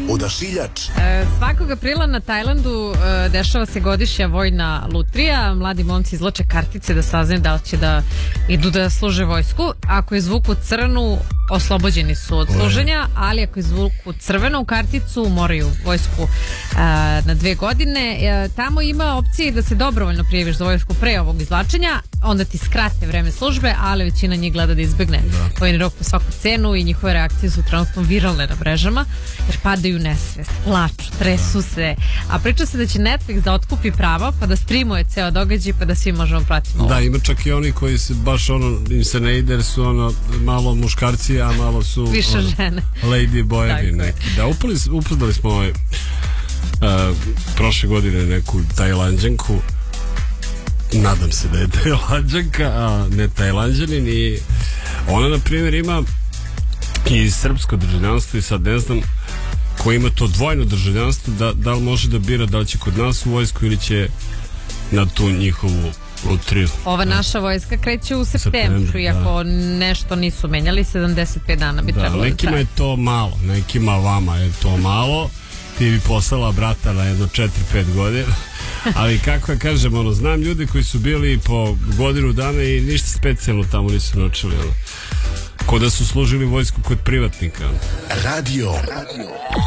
Odašiljač. Svakog aprila na Tajlandu dešava se godišnja vojna lutrija. Mladi momci izvlače kartice da saznaju da li će da idu da služe vojsku. Ako izvuku crnu, oslobođeni su od služenja, ali ako izvuku crvenu karticu, moraju vojsku na 2 godine. Tamo ima opcije da se dobrovoljno prijaviš za vojsku pre ovog izvlačenja, onda ti skrate vreme službe, ali većina njih gleda da izbegne vojni rok po svaku cenu i njihove reakcije su trenutno viralne na mrežama, jer padaju nesvest, plaču, tresu se, a priča se da će Netflix da otkupi prava pa da streamuje ceo događaj pa da svi možemo pratiti ovo. Da, ima čak i oni koji se baš im se ne ide, jer su malo muškarci, a malo su više žene, lady bojevi neki. Da, upoznali smo prošle godine neku Tajlanđanku, nadam se da je Tajlanđanka, a ne Tajlanđanin, i ona na primjer ima i srpsko državljanstvo, i sad ne znam ko ima to dvojno državljanstvo, da li može da bira da li će kod nas u vojsku ili će na tu njihovu lutriju. Ova naša vojska kreće u septembru, iako nešto nisu menjali, 75 dana bi trebalo da traje. Nekima je to malo, nekima vama je to malo, ti bi poslala brata na jedno 4-5 godina, ali kako ja kažem, znam ljude koji su bili po godinu dana i ništa specijalno tamo nisu naučili, ko da su služili vojsku kod privatnika. Radio